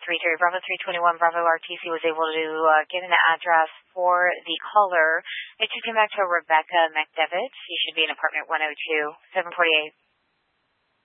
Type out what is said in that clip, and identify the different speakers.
Speaker 1: 33 Bravo 321 Bravo RTC was able to get an address for the caller. It took him back to Rebecca McDevitt. He should be in apartment 102, 748.